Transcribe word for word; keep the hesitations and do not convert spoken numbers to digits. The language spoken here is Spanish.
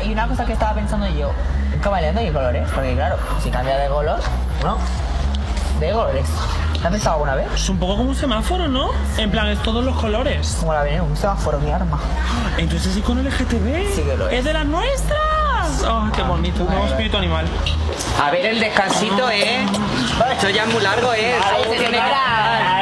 y una cosa que estaba pensando yo, un camaleón de qué colores, porque claro, si cambia de color, ¿no? De colores. ¿Lo has pensado alguna vez? Es un poco como un semáforo, ¿no? En plan, es todos los colores. Como la viene un semáforo, mi arma. Entonces sí con el L G T B. Sí que lo es. ¡Es de las nuestras! ¡Oh, qué bonito! Un nuevo espíritu animal. A ver el descansito, ¿eh? Esto ya es muy largo, ¿eh? Ay, Tiene que- señora.